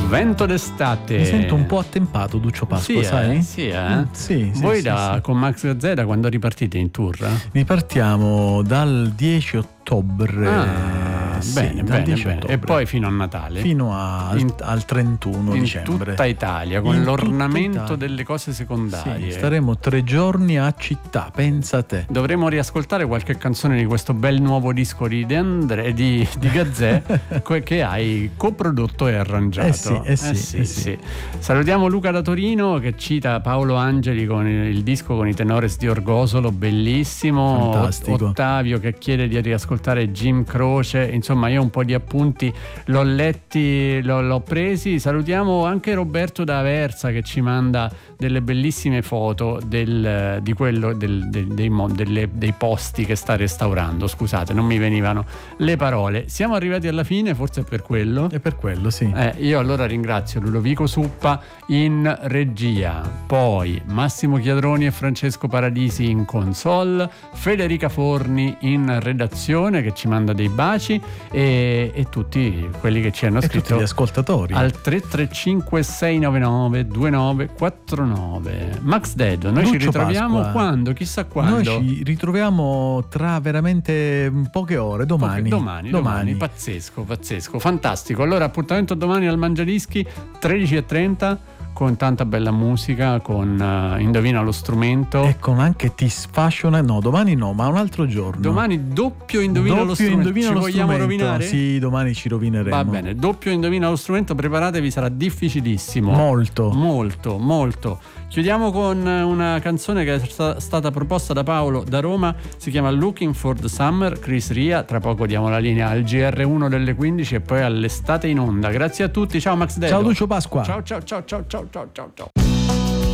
Vento d'estate. Mi sento un po' attempato, Duccio Pasqua, sì, sai? Sì, Sì, Voi sì. con Max Gazzetta quando ripartite in tour? Ripartiamo dal 10 ottobre. Bene. Ottobre. E poi fino a Natale? Fino al 31 dicembre. In tutta Italia, con l'ornamento delle cose secondarie. Sì, staremo 3 giorni a città, pensa a te. Dovremo riascoltare qualche canzone di questo bel nuovo disco di Gazzè che hai coprodotto e arrangiato. Sì. Salutiamo Luca da Torino che cita Paolo Angeli con il disco con i Tenores di Orgosolo, bellissimo. Fantastico. Ottavio che chiede di riascoltare Jim Croce. Insomma, io un po' di appunti l'ho letti, l'ho presi. Salutiamo anche Roberto da Aversa che ci manda delle bellissime foto dei posti che sta restaurando. Scusate, non mi venivano le parole. Siamo arrivati alla fine, forse è per quello. È per quello, sì. Io allora ringrazio Ludovico Suppa in regia, poi Massimo Chiadroni e Francesco Paradisi in console, Federica Forni in redazione che ci manda dei baci e tutti quelli che ci hanno scritto, tutti gli ascoltatori al 335 699 2949. Max Dedo, noi Lucio ci ritroviamo Pasqua. Quando? Chissà quando. Noi ci ritroviamo tra veramente poche ore, domani. Pazzesco, fantastico. Allora appuntamento domani al Mangiadischi 13:30 con tanta bella musica, con Indovina lo strumento e con anche Ti sfasciona. No, domani no, ma un altro giorno. Domani doppio Indovina lo strumento. Ci vogliamo rovinare? Sì, domani ci rovineremo. Va bene, doppio Indovina lo strumento, preparatevi, sarà difficilissimo. Molto. Chiudiamo con una canzone che è stata proposta da Paolo da Roma, si chiama Looking for the Summer, Chris Ria. Tra poco diamo la linea al GR1 delle 15 e poi all'estate in onda. Grazie a tutti, ciao Max Dedo. Ciao Lucio Pasqua. Ciao.